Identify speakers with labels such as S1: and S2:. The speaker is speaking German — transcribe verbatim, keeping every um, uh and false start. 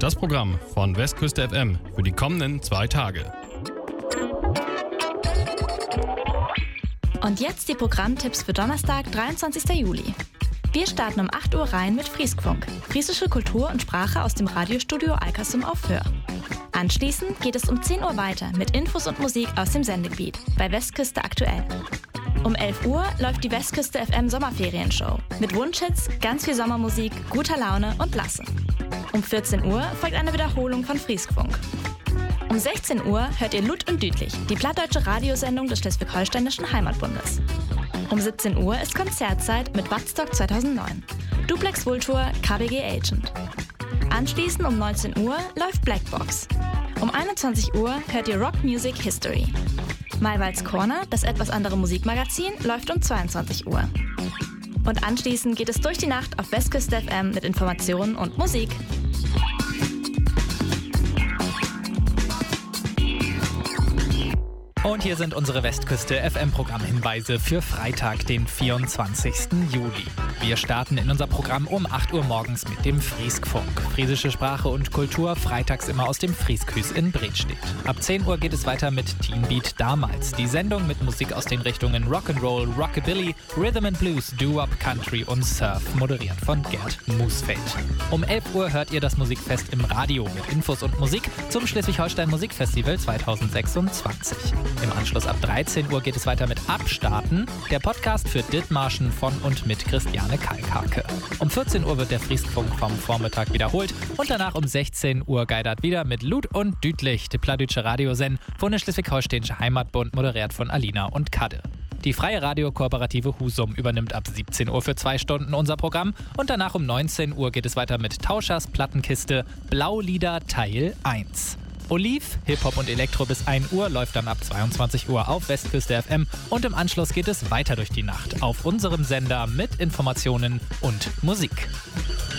S1: Das Programm von Westküste F M für die kommenden zwei Tage.
S2: Und jetzt die Programmtipps für Donnerstag, dreiundzwanzigsten Juli. Wir starten um acht Uhr rein mit Frieskfunk, friesische Kultur und Sprache aus dem Radiostudio Alkersum auf Föhr. Anschließend geht es um zehn Uhr weiter mit Infos und Musik aus dem Sendegebiet bei Westküste aktuell. Um elf Uhr läuft die Westküste F M Sommerferienshow mit Wunschhits, ganz viel Sommermusik, guter Laune und Lasse. Um vierzehn Uhr folgt eine Wiederholung von Frieskfunk. Um sechzehn Uhr hört ihr Lut und Dütlich, die plattdeutsche Radiosendung des Schleswig-Holsteinischen Heimatbundes. Um siebzehn Uhr ist Konzertzeit mit Woodstock zweitausendneun. Duplex Vultur, K B G Agent. Anschließend um neunzehn Uhr läuft Blackbox. Um einundzwanzig Uhr hört ihr Rock Music History. Maywalds Corner, das etwas andere Musikmagazin, läuft um zweiundzwanzig Uhr. Und anschließend geht es durch die Nacht auf Westküste F M mit Informationen und Musik.
S3: Und hier sind unsere Westküste F M-Programmhinweise für Freitag, den vierundzwanzigsten Juli. Wir starten in unser Programm um acht Uhr morgens mit dem Frieskfunk. Friesische Sprache und Kultur, freitags immer aus dem Frieskhüs in Bredstedt. Ab zehn Uhr geht es weiter mit Teen Beat damals. Die Sendung mit Musik aus den Richtungen Rock'n'Roll, Rockabilly, Rhythm and Blues, Doo-Wop, Country und Surf, moderiert von Gerd Musfeld. Um elf Uhr hört ihr das Musikfest im Radio mit Infos und Musik zum Schleswig-Holstein Musikfestival zweitausendsechsundzwanzig. Im Anschluss ab dreizehn Uhr geht es weiter mit Abstarten, der Podcast für Dithmarschen von und mit Christiane Kalkhake. Um vierzehn Uhr wird der Frieskfunk vom Vormittag wiederholt und danach um sechzehn Uhr geidert wieder mit Lut und Dütlich, die plattdeutsche Radiosendung von der Schleswig-Holsteinische Heimatbund, moderiert von Alina und Kadde. Die freie Radiokooperative Husum übernimmt ab siebzehn Uhr für zwei Stunden unser Programm und danach um neunzehn Uhr geht es weiter mit Tauschers Plattenkiste Blaulieder Teil eins. Oliv, Hip-Hop und Elektro bis ein Uhr läuft dann ab zweiundzwanzig Uhr auf Westküste F M und im Anschluss geht es weiter durch die Nacht auf unserem Sender mit Informationen und Musik.